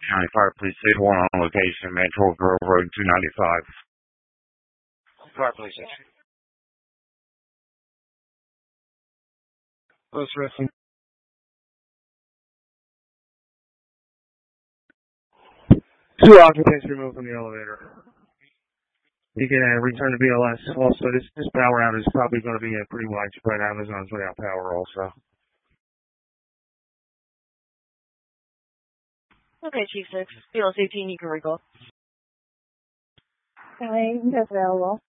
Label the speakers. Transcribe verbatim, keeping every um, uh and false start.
Speaker 1: County Fire Police Station one on location, Metro Grove Road two ninety-five. Fire Police Station. Close resting. Two occupants removed from the elevator. You can uh, return to B L S. Also, this, this power outage is probably going to be a pretty widespread. Amazon's without power also.
Speaker 2: Okay, Chief six. B L S eighteen, you can recall.
Speaker 3: Okay, available.